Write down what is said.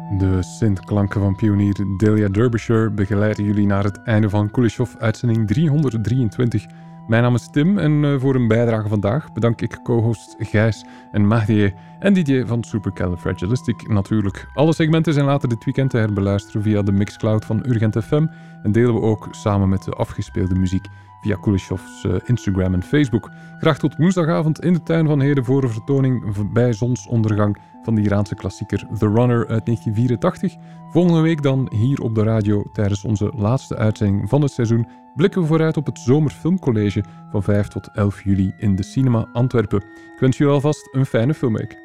De synthklanken van pionier Delia Derbyshire begeleiden jullie naar het einde van Kuleshov uitzending 323. Mijn naam is Tim en voor een bijdrage vandaag bedank ik co-hosts Gijs en Mahdieh en Didier van Supercalifragilistic natuurlijk. Alle segmenten zijn later dit weekend te herbeluisteren via de Mixcloud van Urgent FM en delen we ook samen met de afgespeelde muziek via Kuleshov's Instagram en Facebook. Graag tot woensdagavond in de tuin van Heden voor een vertoning bij zonsondergang van de Iraanse klassieker The Runner uit 1984. Volgende week dan hier op de radio tijdens onze laatste uitzending van het seizoen blikken we vooruit op het Zomerfilmcollege van 5 tot 11 juli in de Cinema Antwerpen. Ik wens jullie alvast een fijne filmweek.